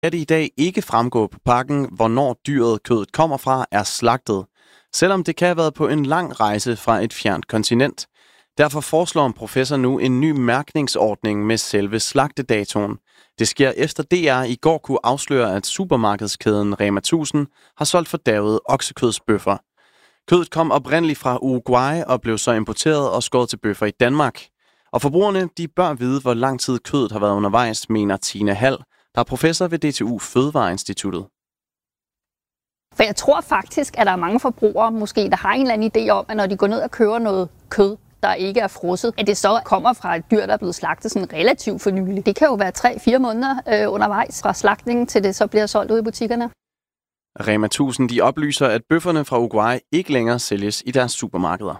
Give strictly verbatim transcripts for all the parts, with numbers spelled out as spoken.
At det i dag ikke fremgår på pakken, hvornår dyret kødet kommer fra, er slagtet, selvom det kan have været på en lang rejse fra et fjernt kontinent. Derfor foreslår en professor nu en ny mærkningsordning med selve slagtedatoen. Det sker efter D R i går kunne afsløre, at supermarkedskæden Rema tusind har solgt fordærvede oksekødsbøffer. Kødet kom oprindeligt fra Uruguay og blev så importeret og skåret til bøffer i Danmark. Og forbrugerne de bør vide, hvor lang tid kødet har været undervejs, mener Tina Hall, der er professor ved D T U Fødevareinstituttet. For jeg tror faktisk, at der er mange forbrugere, måske, der har en eller anden idé om, at når de går ned og køber noget kød, der ikke er frosset, at det så kommer fra et dyr, der er blevet slagtet sådan relativt for nylig. Det kan jo være tre fire måneder øh, undervejs fra slagtningen, til det så bliver solgt ud i butikkerne. Rema tusind de oplyser, at bøfferne fra Uruguay ikke længere sælges i deres supermarkeder.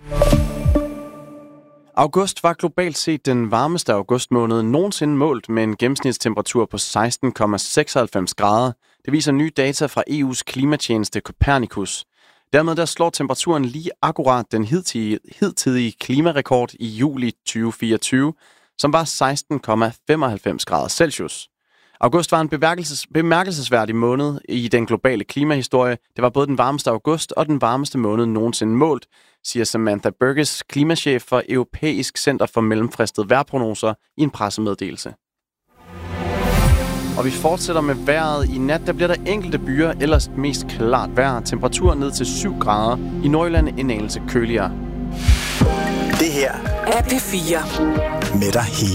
August var globalt set den varmeste augustmåned nogensinde målt med en gennemsnitstemperatur på seksten komma seksoghalvfems grader. Det viser nye data fra E U's klimatjeneste Copernicus. Dermed der slår temperaturen lige akkurat den hidtidige, hidtidige klimarekord i juli tyve fireogtyve, som var seksten komma femoghalvfems grader Celsius. August var en bemærkelses, bemærkelsesværdig måned i den globale klimahistorie. Det var både den varmeste august og den varmeste måned nogensinde målt, siger Samantha Burgess, klimachef for Europæisk Center for Mellemfristede Vejrprognoser, i en pressemeddelelse. Og vi fortsætter med vejret. I nat der bliver der enkelte byer, ellers mest klart vejr. Temperatur ned til syv grader. I Nordjylland en anelse køligere. Det her er P fire med dig hele.